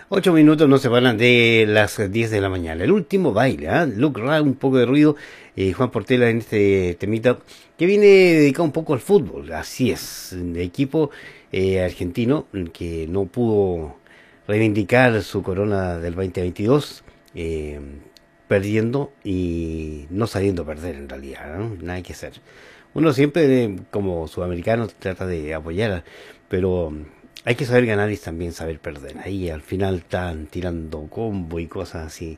8 minutos nos separan de las 10 de la mañana. El último baile, ¿ah? Look Ra, un poco de ruido. Juan Portela en este temita que viene dedicado un poco al fútbol. Así es, el equipo argentino que no pudo reivindicar su corona del 2022, perdiendo y no sabiendo perder en realidad, ¿no? Nada que hacer. Uno siempre, como sudamericano, trata de apoyar, pero hay que saber ganar y también saber perder. Ahí al final están tirando combo y cosas así.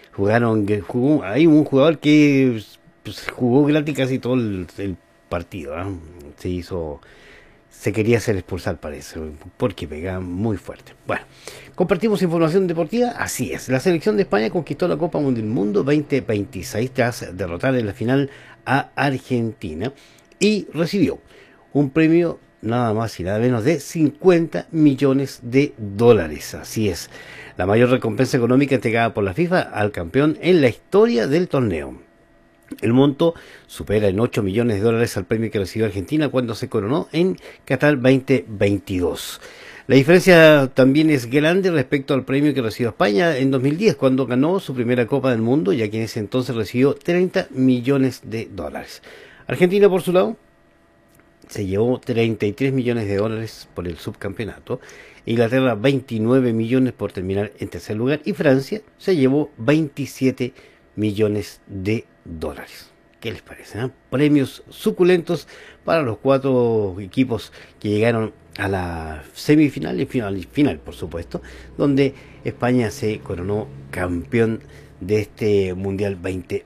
Hay un jugador que pues, jugó gratis casi todo el partido, ¿ah? Se hizo, se quería hacer expulsar, parece, porque pegaba muy fuerte. Bueno, compartimos información deportiva. Así es, la selección de España conquistó la Copa del Mundo 2026 tras derrotar en la final a Argentina y recibió un premio nada más y nada menos de 50 millones de dólares. Así es, la mayor recompensa económica entregada por la FIFA al campeón en la historia del torneo. El monto supera en 8 millones de dólares al premio que recibió Argentina cuando se coronó en Qatar 2022. La diferencia también es grande respecto al premio que recibió España en 2010, cuando ganó su primera Copa del Mundo, ya que en ese entonces recibió 30 millones de dólares. Argentina, por su lado, se llevó 33 millones de dólares por el subcampeonato, Inglaterra 29 millones por terminar en tercer lugar y Francia se llevó 27 millones de dólares. ¿Qué les parece? Premios suculentos para los 4 equipos que llegaron a la semifinal y final, por supuesto, donde España se coronó campeón de este Mundial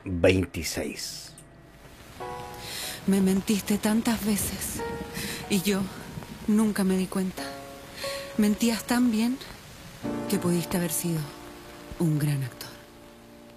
2026. Me mentiste tantas veces y yo nunca me di cuenta. Mentías tan bien que pudiste haber sido un gran actor.